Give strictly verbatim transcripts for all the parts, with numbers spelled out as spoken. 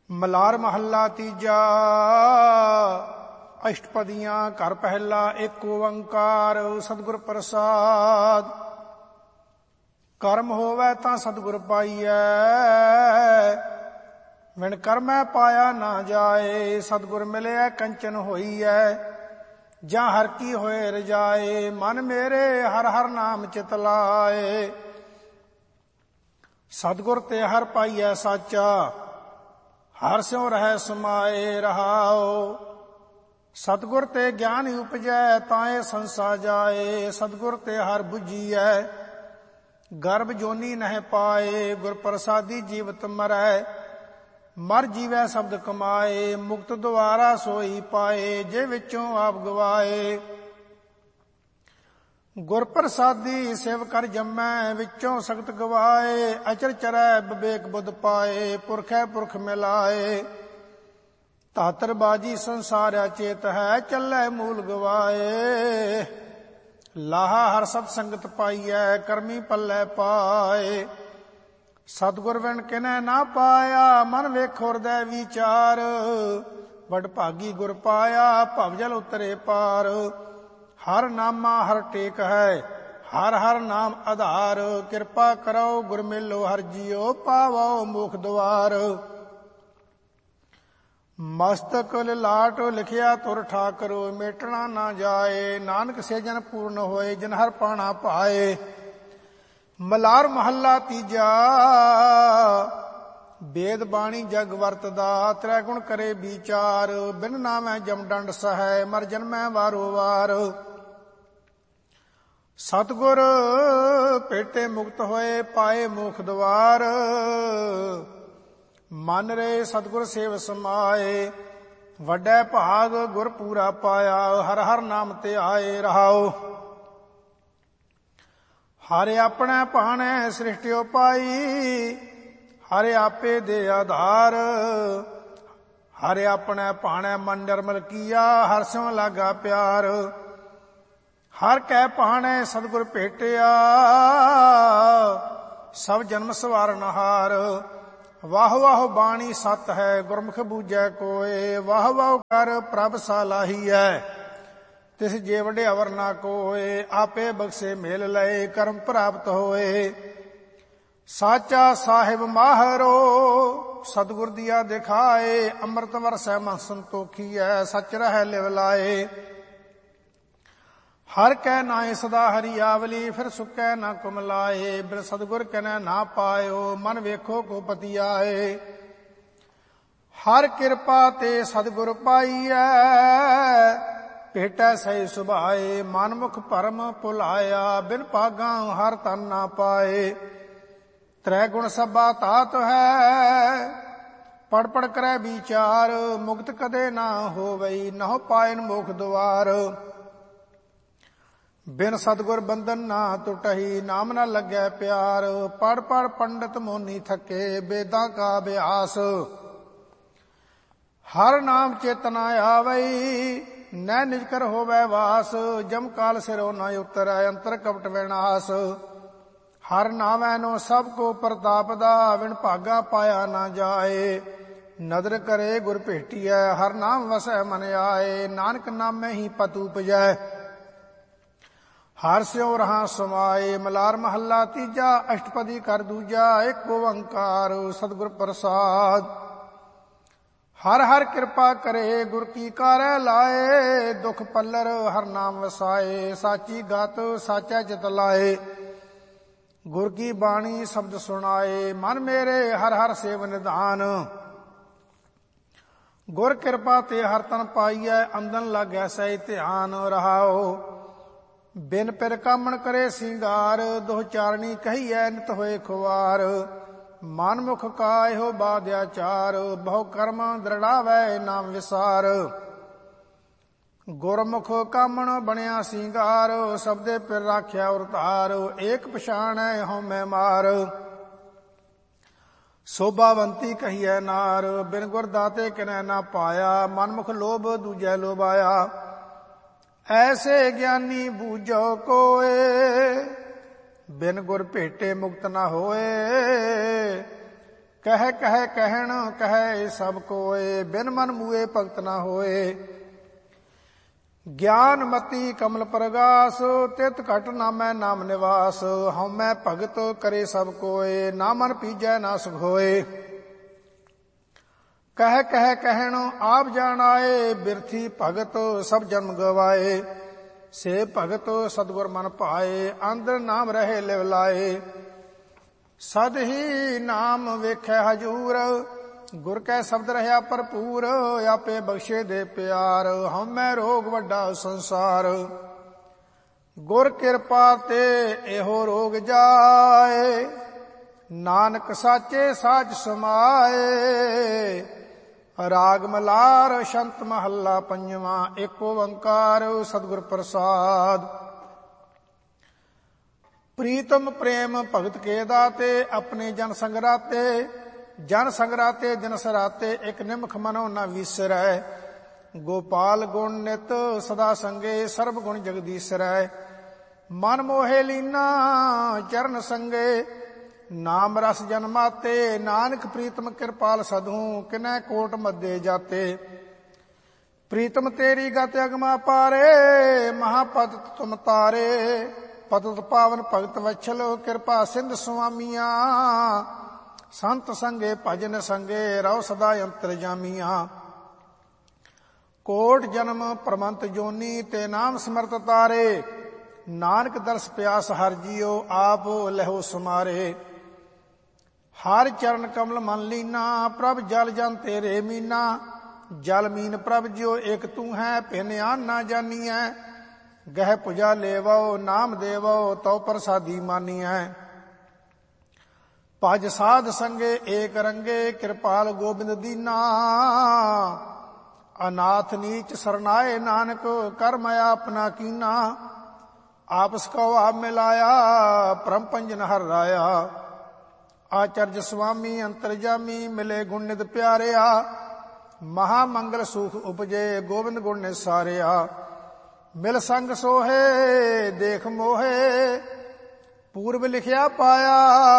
ਮਲਾਰ ਮਹੱਲਾ ਤੀਜਾ। ਅਸ਼ਟਪਦੀਆਂ ਘਰ ਪਹਿਲਾ। ਏਕ ਓੰਕਾਰ ਸਤਿਗੁਰ ਪ੍ਰਸਾਦ। ਕਰਮ ਹੋਵੈ ਤਾਂ ਸਤਿਗੁਰ ਪਾਈਐ, ਵਿਣ ਕਰਮੈ ਪਾਇਆ ਨਾ ਜਾਏ। ਸਤਿਗੁਰ ਮਿਲਿਆ ਕੰਚਨ ਹੋਈਐ, ਜਾਂ ਹਰ ਕੀ ਹੋਏ ਰਜਾਏ। ਮਨ ਮੇਰੇ ਹਰ ਹਰ ਨਾਮ ਚਿਤ ਲਾਏ, ਸਤਿਗੁਰ ਤੇ ਹਰ ਪਾਈਐ ਸਾਚਾ। ਹਰ ਸਿਉ ਰਹਿ ਸਮਾਏ ਰਹਾਉ, ਸਤਿਗੁਰ ਤੇ ਗਿਆਨ ਉਪਜੈ ਤਾਏ ਸੰਸਾ ਜਾਏ। ਸਤਿਗੁਰ ਤੇ ਹਰ ਬੁੱਝੀਐ, ਗਰਭ ਜੋਨੀ ਨਹਿ ਪਾਏ। ਗੁਰ ਪ੍ਰਸਾਦੀ ਜੀਵਤ ਮਰੈ, ਮਰ ਜੀਵੈ ਸ਼ਬਦ ਕਮਾਏ। ਮੁਕਤ ਦੁਆਰਾ ਸੋਈ ਪਾਏ, ਜੇ ਵਿੱਚੋਂ ਆਪ ਗਵਾਏ। ਗੁਰ ਪ੍ਰਸਾਦੀ ਸੇਵ ਕਰ ਜੰਮੈ, ਵਿੱਚੋਂ ਸਖਤ ਗਵਾਏ। ਅਚਰ ਚਰੈ ਵਿਵੇਕ ਬੁੱਧ ਪਾਏ, ਪੁਰਖੈ ਪੁਰਖ ਮਿਲਾਏ। ਧਾਤਰ ਬਾਜੀ ਸੰਸਾਰਿਆ ਚੇਤ ਹੈ, ਚੱਲੈ ਮੂਲ ਗਵਾਏ। ਲਾਹਾ ਹਰ ਸਤ ਸੰਗਤ ਪਾਈਐ, ਕਰਮੀ ਪੱਲੇ ਪਾਏ। ਸਤਿਗੁਰ ਵਿਣ ਕਿਨੈ ਨਾ ਪਾਇਆ, ਮਨ ਵੇਖੋ ਹਿਰਦੈ ਵਿਚਾਰ। ਵਡ ਭਾਗੀ ਗੁਰ ਪਾਇਆ, ਭਵਜਲ ਉਤਰੇ ਪਾਰ। ਹਰ ਨਾਮਾ ਹਰ ਟੇਕ ਹੈ, ਹਰ ਹਰ ਨਾਮ ਆਧਾਰ। ਕਿਰਪਾ ਕਰੋ ਗੁਰ ਮੇਲੋ ਹਰ ਜੀਓ, ਪਾਵੋ ਮੁਖ ਦੁਆਰ। ਮਸਤਕ ਲਾਟ ਲਿਖਿਆ ਤੁਰ ਠਾਕਰੋ, ਮੇਟਣਾ ਨਾ ਜਾਏ। ਨਾਨਕ ਸੇਜਨ ਪੂਰਨ ਹੋਏ, ਜਿਨ ਹਰ ਪਾਣਾ ਪਾਏ। ਮਲਾਰ ਮਹੱਲਾ ਤੀਜਾ। ਵੇਦ ਬਾਣੀ ਜਗ ਵਰਤਦਾ, ਤ੍ਰੈ ਗੁਣ ਕਰੇ ਵਿਚਾਰ। ਬਿਨ ਨਾਮੈ ਜਮ ਡੰਡ ਸਹੈ, ਮਰ ਜਨਮੈ ਵਾਰੋ ਵਾਰ। ਸਤਿਗੁਰ ਭੇਟੇ ਮੁਕਤ ਹੋਏ, ਪਾਏ ਮੋਖ ਦੁਆਰ। ਮਨ ਰੇ ਸਤਿਗੁਰ ਸੇਵ ਸਮਾਏ, ਵੱਡੈ ਭਾਗ ਗੁਰ ਪੂਰਾ ਪਾਇਆ। ਹਰ ਹਰ ਨਾਮ ਤੇ ਆਏ ਰਹਾਉ, ਹਰਿ ਆਪਣੇ ਭਾਣੇ ਸ੍ਰਿਸ਼ਟਿਓ ਪਾਈ। ਹਰਿ ਆਪੇ ਦੇ ਆਧਾਰ, ਹਰਿ ਆਪਣੇ ਭਾਣੇ ਮਨ ਨਿਰਮਲ ਕੀਆ। ਹਰ ਸਿਉ ਲਾਗਾ ਪਿਆਰ, ਹਰ ਕੈ ਭਾਣੇ ਸਤਿਗੁਰ ਭੇਟਿਆ। ਸਭ ਜਨਮ ਸਵਾਰਨਹਾਰ, ਵਾਹ ਵਾਹ ਬਾਣੀ ਸਤ ਹੈ, ਗੁਰਮੁਖ ਬੂਝੈ ਕੋਏ। ਵਾਹ ਵਾਹ ਕਰ ਪ੍ਰਭ ਸਾਲਾਹੀਐ, ਤਿਸ ਜੇ ਵਡਿਆਵਰ ਨਾ ਕੋਏ। ਆਪੇ ਬਖਸ਼ੇ ਮੇਲ ਲਏ, ਕਰਮ ਪ੍ਰਾਪਤ ਹੋਏ। ਸਾਚਾ ਸਾਹਿਬ ਮਾਹਰੋ, ਸਤਿਗੁਰ ਦੀਆ ਦਿਖਾਏ। ਅੰਮ੍ਰਿਤ ਵਰਸੈ ਮਨ ਸੰਤੋਖੀਐ, ਸਚ ਰਹਿ ਲਿਵ ਲਾਏ। ਹਰ ਕੈ ਨਾਏ ਸਦਾ ਹਰੀ ਆਵਲੀ, ਫਿਰ ਸੁਕੈ ਨਾ ਕੁਮਲਾਏ। ਬਿਨ ਸਤਿਗੁਰ ਕਨੈ ਨਾ ਪਾਇਓ, ਮਨ ਵੇਖੋ ਕੋ ਪਤੀ ਆਏ। ਹਰ ਕਿਰਪਾ ਤੇ ਸਤਿਗੁਰ ਪਾਈਐ, ਭੇਟੈ ਸਹੀ ਸੁਭਾਏ। ਮਨਮੁਖ ਭਰਮ ਭੁਲਾਇਆ, ਬਿਨ ਭਾਗਾਂ ਹਰ ਤਨ ਨਾ ਪਾਏ। ਤ੍ਰੈ ਗੁਣ ਸਭਾ ਤਾਤ ਹੈ, ਪੜ ਪੜ ਕਰੈ ਵਿਚਾਰ। ਮੁਕਤ ਕਦੇ ਨਾ ਹੋਵਈ, ਨਹੁ ਪਾਇਨ ਮੋਖ ਦੁਆਰ। ਬਿਨ ਸਤਿਗੁਰ ਬੰਧਨ ਨਾ ਟੁਟਹੀ, ਨਾਮ ਨਾ ਲੱਗੈ ਪਿਆਰ। ਪੜ ਪੜ ਪੰਡਤ ਮੋਨੀ ਥਕੇ, ਬੇਦਾਂ ਕਾ ਅਭਿਆਸ। ਹਰ ਨਾਮ ਚੇਤਨਾ ਆਵਈ, ਨੈ ਨਿਜ ਕਰ ਹੋਵੈ ਵਾਸ। ਜਮ ਕਾਲ ਸਿਰੋ ਨਾ ਉਤਰੈ, ਅੰਤਰ ਕਪਟ ਵਿਨਾਸ਼। ਹਰ ਨਾਮੈ ਨੋ ਸਭ ਕੋ ਪ੍ਰਤਾਪ ਦਾ, ਵਿਣ ਭਾਗਾ ਪਾਇਆ ਨਾ ਜਾਏ। ਨਦਰ ਕਰੇ ਗੁਰ ਭੇਟੀਐ, ਹਰ ਨਾਮ ਵਸੈ ਮਨ ਆਏ। ਨਾਨਕ ਨਾਮੈ ਹੀ ਪਤ ਉਪਜੈ, ਹਰ ਸਿਉ ਰਹਾ ਸਮਾਏ। ਮਲਾਰ ਮਹੱਲਾ ਤੀਜਾ। ਅਸ਼ਟਪਦੀ ਕਰ ਦੂਜਾ। ਏਕ ਓੰਕਾਰ ਸਤਿਗੁਰ ਪ੍ਰਸਾਦ। ਹਰ ਹਰ ਕਿਰਪਾ ਕਰੇ, ਗੁਰ ਕੀ ਕਾਰੈ ਲਾਏ। ਦੁਖ ਪੱਲਰ ਹਰ ਨਾਮ ਵਸਾਏ, ਸਾਚੀ ਗਤ ਸਾਚੈ ਚਿਤ ਲਾਏ। ਗੁਰ ਕੀ ਬਾਣੀ ਸ਼ਬਦ ਸੁਣਾਏ, ਮਨ ਮੇਰੇ ਹਰ ਹਰ ਸੇਵ ਨਿਧਾਨ। ਗੁਰ ਕਿਰਪਾ ਤੇ ਹਰ ਤਨ ਪਾਈਐ, ਅੰਦਨ ਲਾਗੈ ਸਹਿ ਧਿਆਨ ਰਹਾਉ। ਬਿਨ ਪਿਰ ਕਾਮਣ ਕਰੇ ਸਿੰਗਾਰ, ਦੋਹ ਚਾਰਣੀ ਕਹੀਐ ਨਿਤ ਹੋਏ ਖੁਆਰ। ਮਨਮੁਖ ਕਾ ਇਹੋ ਬਾਧਿਆ ਚਾਰ, ਬਹੁ ਕਰਮ ਦ੍ਰਿੜਾਵੈ ਨਾਮ ਵਿਸਾਰ। ਗੁਰਮੁਖ ਕਾਮਣ ਬਣਿਆ ਸਿੰਗਾਰ, ਸਬਦੇ ਪਿਰ ਰਾਖਿਆ ਉਰਤਾਰ। ਏਕ ਪਛਾਣੈ ਹਉਮੈ ਮਾਰ, ਸੋਭਾਵੰਤੀ ਕਹੀਐ ਨਾਰ। ਬਿਨ ਗੁਰ ਦਾਤੇ ਕਿਨੈ ਨਾ ਪਾਇਆ, ਮਨਮੁਖ ਲੋਭ ਦੂਜੈ ਲੋਭਾਇਆ। ਐਸੇ ਗਿਆਨੀ ਬੂਝੋ ਕੋਏ, ਬਿਨ ਗੁਰ ਭੇਟੇ ਮੁਕਤ ਨਾ ਹੋਏ। ਕਹਿ ਕਹਿ ਕਹਿਣ ਕਹਿ ਸਭ ਕੋਏ, ਬਿਨ ਮਨ ਮੂਏ ਭਗਤ ਨਾ ਹੋਏ। ਗਿਆਨ ਮਤੀ ਕਮਲ ਪ੍ਰਗਾਸ, ਤਿਤ ਘਟ ਨਾਮੈ ਨਾਮ ਨਿਵਾਸ। ਹਉਮੈ ਭਗਤ ਕਰੇ ਸਭ ਕੋਏ, ਨਾ ਮਨ ਪੀਜੈ ਨਾ ਸੁਖ ਹੋਏ। ਕਹਿ ਕਹਿ ਕਹਿਣ ਆਪ ਜਾਣ ਆਏ, ਬਿਰਥੀ ਭਗਤ ਸਭ ਜਨਮ ਗਵਾਏ। ਸੇ ਭਗਤ ਸਤਿਗੁਰ ਮਨ ਭਾਏ, ਅੰਦਰ ਨਾਮ ਰਹੇ ਲਿਵ ਲਾਏ। ਸਦ ਹੀ ਨਾਮ ਵੇਖੈ ਹਜੂਰ, ਗੁਰ ਕੈ ਸ਼ਬਦ ਰਹਿਆ ਭਰਪੂਰ। ਆਪੇ ਬਖਸ਼ੇ ਦੇ ਪਿਆਰ, ਹਉਮੈ ਰੋਗ ਵੱਡਾ ਸੰਸਾਰ। ਗੁਰ ਕਿਰਪਾ ਤੇ ਇਹੋ ਰੋਗ ਜਾਏ, ਨਾਨਕ ਸਾਚੇ ਸਾਚ ਸਮਾਏ। ਰਾਗ ਮਲਾਰ ਸ਼ੰਤ ਮਹੱਲਾ ਪੰਜਵਾਂ। ਏਕ ਓੰਕਾਰ ਸਤਿਗੁਰ ਪ੍ਰਸਾਦ। ਪ੍ਰੀਤਮ ਪ੍ਰੇਮ ਭਗਤ ਕੇ ਦਾਤੇ, ਆਪਣੇ ਜਨ ਸੰਗਰਾਤੇ। ਜਨ ਸੰਗਰਾਤੇ ਦਿਨ ਸਰਾਤੇ, ਇਕ ਨਿਮਖ ਮਨੋ ਨ ਵਿਸਰੈ। ਗੋਪਾਲ ਗੁਣ ਨਿਤ ਸਦਾ ਸੰਗੇ, ਸਰਬ ਗੁਣ ਜਗਦੀਸ਼ਰੈ। ਮਨ ਮੋਹੇ ਲੀਨਾ ਚਰਨ ਸੰਗੇ, ਨਾਮ ਰਸ ਜਨਮਾਤੇ। ਨਾਨਕ ਪ੍ਰੀਤਮ ਕਿਰਪਾਲ ਸਦਹੂ, ਕਿਨੈ ਕੋਟ ਮੱਦੇ ਜਾਤੇ। ਪ੍ਰੀਤਮ ਤੇਰੀ ਗਤ ਅਗਮਾ ਪਾਰੇ, ਮਹਾਪਦ ਤੁਮ ਤਾਰੇ। ਪਤਿਤ ਪਾਵਨ ਭਗਤ ਵਛਲ, ਕਿਰਪਾ ਸਿੰਧ ਸੁਆਮੀਆਂ। ਸੰਤ ਸੰਗੇ ਭਜਨ ਸੰਗੇ, ਰਹੁ ਸਦਾ ਅੰਤਰਜਾਮੀਆਂ। ਕੋਟ ਜਨਮ ਪ੍ਰਮੰਤ ਜੋਨੀ, ਤੇ ਨਾਮ ਸਿਮਰਤ ਤਾਰੇ। ਨਾਨਕ ਦਰਸ ਪਿਆਸ ਹਰਿ ਜੀਓ, ਆਪ ਲਹੋ ਸਮਾਰੇ। ਹਰ ਚਰਨ ਕਮਲ ਮਨ ਲੀਨਾ, ਪ੍ਰਭ ਜਲ ਜਨ ਤੇਰੇ ਮੀਨਾ। ਜਲ ਮੀਨ ਪ੍ਰਭ ਜਿਉ ਇਕ ਤੂੰ ਹੈ, ਭਿੰਨ ਆਨ ਨਾ ਜਾਨੀਐ। ਗਹਿ ਪੁਜਾ ਲੇਵੋ ਨਾਮ ਦੇਵੋ, ਤਉ ਪ੍ਰਸਾਦੀ ਮਾਨੀਐ। ਭਜ ਸਾਧ ਸੰਗੇ ਏਕ ਰੰਗੇ, ਕਿਰਪਾਲ ਗੋਬਿੰਦ ਦੀਨਾ। ਅਨਾਥ ਨੀਚ ਸਰਨਾਏ, ਨਾਨਕ ਕਰ ਮੈਂ ਆਪਣਾ ਕੀਨਾ। ਆਪਸ ਕਉ ਆਪ ਮਿਲਾਇਆ, ਪਰਮ ਪੰਜਨ ਹਰਿ ਰਾਇਆ। ਆਚਰਜ ਸੁਆਮੀ ਅੰਤਰਜਾਮੀ, ਮਿਲੇ ਗੁਣ ਨਿਤ ਪਿਆਰਿਆ। ਮਹਾ ਮੰਗਲ ਸੁਖ ਉਪਜੇ, ਗੋਬਿੰਦ ਗੁਣ ਨੇ ਸਾਰਿਆ। ਮਿਲ ਸੰਗ ਸੋਹੇ ਦੇਖ ਮੋਹੇ, ਪੂਰਬ ਲਿਖਿਆ ਪਾਇਆ।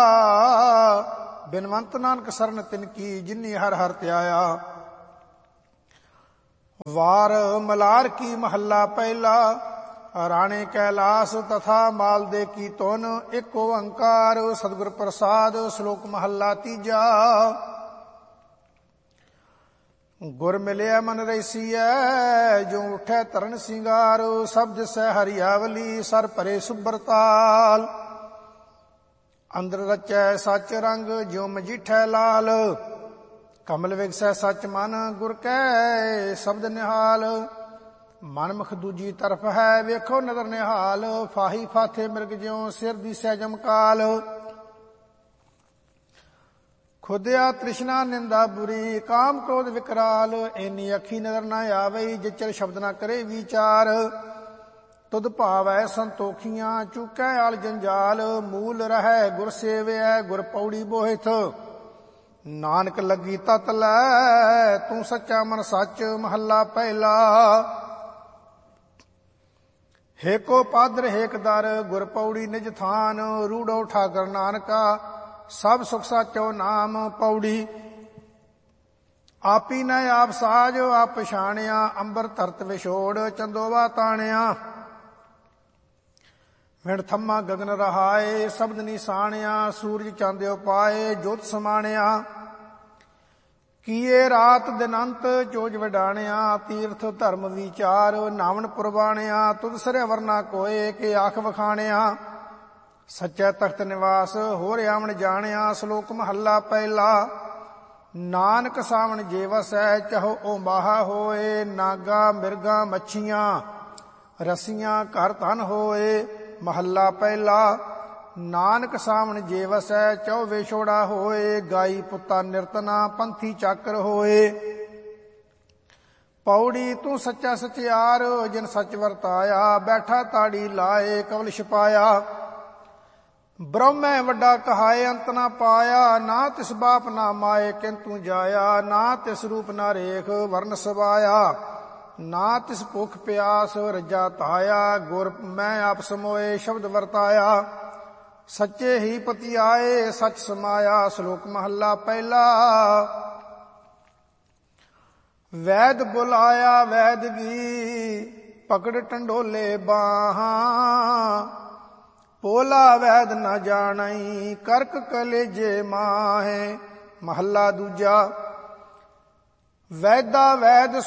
ਬਿਨਵੰਤ ਨਾਨਕ ਸਰਨ ਤਿਨ ਕੀ, ਜਿਨੀ ਹਰ ਹਰ ਧਿਆਇਆ। ਵਾਰ ਮਲਾਰ ਕੀ ਮਹੱਲਾ ਪਹਿਲਾ। ਰਾਣੇ ਕੈਲਾਸ ਤਥਾ ਮਾਲ ਦੇ ਕੀ ਤੁਨ, ਏਕ ਓੰਕਾਰ ਸਤਿਗੁਰ ਪ੍ਰਸਾਦ। ਸ਼ਲੋਕ ਮਹੱਲਾ ਤੀਜਾ। ਗੁਰ ਮਿਲਿਆ ਮਨ ਰੈਸੀਐ, ਜੋ ਉਠੈ ਤਰਨ ਸਿੰਗਾਰ। ਸਭ ਦਿਸੈ ਹਰਿਆਵਲੀ, ਸਰ ਭਰੇ ਸੁਬਰਤਾਲ। ਅੰਦਰ ਰਚੈ ਸਚ ਰੰਗ, ਜਿਉ ਮਜੀਠੈ ਲਾਲ। ਕਮਲ ਵਿਗਸੈ ਸਚ ਮਨ, ਗੁਰ ਕੈ ਸ਼ਬਦ ਨਿਹਾਲ। ਮਨ ਮੁਖ ਦੂਜੀ ਤਰਫ ਹੈ, ਵੇਖੋ ਨਦਰ ਨਿਹਾਲ। ਫਾਹੀ ਫਾਥੇ ਮਿਰਗ ਜਿਉ, ਸਿਰ ਦੀਸੈ ਜਮਕਾਲ। ਖੁਦਿਆ ਤ੍ਰਿਸ਼ਨਾ ਨਿੰਦਾ ਬੁਰੀ, ਕਾਮ ਕ੍ਰੋਧ ਵਿਕਰਾਲ। ਐਨੀ ਅੱਖੀ ਨਜ਼ਰ ਨਾ ਆਵਈ, ਜਿਚਰ ਸ਼ਬਦ ਨਾ ਕਰੇ ਵਿਚਾਰ। ਤੁਧ ਭਾਵੈ ਸੰਤੋਖੀਆਂ, ਚੁਕੈ ਆਲ ਜੰਜਾਲ। ਮੂਲ ਰਹੈ ਗੁਰ ਸੇਵਿਐ, ਗੁਰ ਪੌੜੀ ਬੋਹਿਥ। ਨਾਨਕ ਲੱਗੀ ਤਤ ਲੈ, ਤੂੰ ਸੱਚਾ ਮਨ ਸੱਚ। ਮਹੱਲਾ ਪਹਿਲਾ। ਹੇਕੋ ਪਾਦਰ ਹੇਕ ਦਰ, ਗੁਰ ਪੌੜੀ ਨਿਜ ਥਾਨ। ਰੂੜੋ ਠਾਕਰ ਨਾਨਕਾ, ਸਭ ਸੁਖ ਸਾਚੋ ਨਾਮ। ਪੌੜੀ ਆਪੀ ਨ ਆਪ ਸਾਜ, ਆਪ ਪਛਾਣਿਆ। ਅੰਬਰ ਧਰਤ ਵਿਛੋੜ, ਚੰਦੋਵਾ ਤਾਣਿਆ। ਵਿਣ ਥੰਮਾ ਗਗਨ ਰਹਾਏ, ਸ਼ਬਦ ਨਿਸ਼ਾਣਿਆ। ਸੂਰਜ ਚੰਦ ਉਪਾਏ, ਜੋਤ ਸਮਾਣਿਆ। ਕੀਏ ਰਾਤ ਦਿਨੰਤ, ਚੋਜ ਵਡਾਣਿਆ। ਤੀਰਥ ਧਰਮ ਵਿਚਾਰ, ਨਾਵਨ ਪੁਰਬਾਣਿਆ। ਤੁਧ ਸਿਰੇ ਵਰਨਾ ਕੋਏ, ਕਿ ਆਖ ਵਖਾਣਿਆ। ਸੱਚੈ ਤਖਤ ਨਿਵਾਸ, ਹੋਰ ਆਵਣ ਜਾਣਿਆ। ਸ਼ਲੋਕ ਮਹੱਲਾ ਪਹਿਲਾ। ਨਾਨਕ ਸਾਵਣ ਜੇ ਵਸੈ, ਚਾਹੋ ਓ ਬਾਹਾ ਹੋਏ। ਨਾਗਾ ਮਿਰਗਾ ਮੱਛੀਆਂ, ਰਸੀਆਂ ਘਰ ਧਨ ਹੋਏ। ਮਹੱਲਾ ਪਹਿਲਾ। ਨਾਨਕ ਸਾਵਣ ਜੇ ਵਸੈ, ਚੌ ਵਿਛੋੜਾ ਹੋਏ। ਗਾਈ ਪੁੱਤਾ ਨਿਰਤਨਾ, ਪੰਥੀ ਚਾਕਰ ਹੋਏ। ਪੌੜੀ ਤੂੰ ਸੱਚਾ ਸਚਿਆਰ, ਜਿਨ ਸੱਚ ਵਰਤਾਇਆ। ਬੈਠਾ ਤਾੜੀ ਲਾਏ, ਕਵਲ ਛਪਾਇਆ। ਬ੍ਰਹਮੈ ਵੱਡਾ ਕਹਾਏ, ਅੰਤ ਨਾ ਪਾਇਆ। ਨਾ ਤਿਸ ਬਾਪ ਨਾ ਮਾਏ, ਕਿੰਤੂ ਜਾਇਆ। ਨਾ ਤਿਸ ਰੂਪ ਨਾ ਰੇਖ, ਵਰਨ ਸਵਾਇਆ। ਨਾ ਤਿਸ ਭੁਖ ਪਿਆਸ, ਰੱਜਾ ਧਾਇਆ। ਗੁਰ ਮੈਂ ਆਪ ਸਮੋਏ, ਸ਼ਬਦ ਵਰਤਾਇਆ। ਸੱਚੇ ਹੀ ਪਤੀ ਆਏ ਸੱਚ ਸਮਾਇਆ। ਸ਼ਲੋਕ ਮਹੱਲਾ ਪਹਿਲਾ। ਵੈਦ ਬੁਲਾਇਆ ਵੈਦਗੀ ਪਕੜ ਟੰਡੋਲੇ ਬਾਹਾਂ। ਪੋਲਾ ਵੈਦ ਨ ਜਾਣਈ ਕਰਕ ਕਲੇਜੇ ਮਾਹੇ। ਮਹੱਲਾ ਦੂਜਾ। ਵੈਦਾ ਵੈਦ